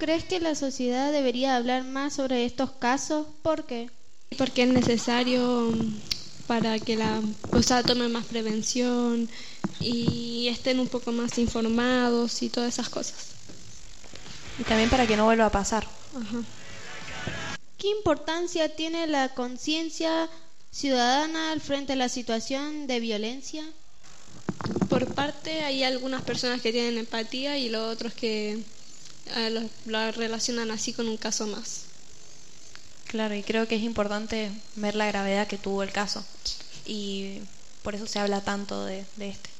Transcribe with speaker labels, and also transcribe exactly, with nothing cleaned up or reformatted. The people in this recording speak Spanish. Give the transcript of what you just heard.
Speaker 1: ¿crees que la sociedad debería hablar más sobre estos casos? ¿Por qué?
Speaker 2: Porque es necesario para que la o sea, tomen más prevención y estén un poco más informados y todas esas cosas.
Speaker 3: Y también para que no vuelva a pasar.
Speaker 2: Ajá.
Speaker 1: ¿Qué importancia tiene la conciencia ciudadana al frente a la situación de violencia?
Speaker 2: Por parte hay algunas personas que tienen empatía y los otros que eh, lo, lo relacionan así con un caso más.
Speaker 3: Claro, y creo que es importante ver la gravedad que tuvo el caso y por eso se habla tanto de, de este.